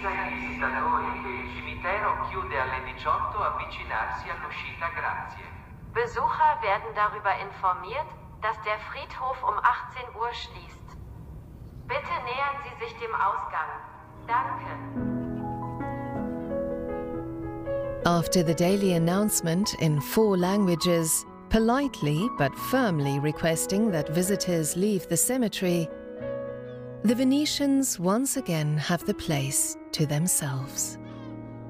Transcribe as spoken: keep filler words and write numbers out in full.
avvisa i visitatori che il cimitero chiude alle diciotto avvicinarsi all'uscita grazie. Besucher werden darüber informiert, dass der Friedhof um achtzehn Uhr schließt. Bitte nähern Sie sich dem Ausgang. Danke. After the daily announcement in four languages, politely but firmly requesting that visitors leave the cemetery, the Venetians once again have the place to themselves.